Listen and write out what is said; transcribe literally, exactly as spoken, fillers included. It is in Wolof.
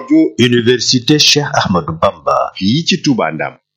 rajo Université Cheikh Ahmadou Bamba fii ci Touba Ndam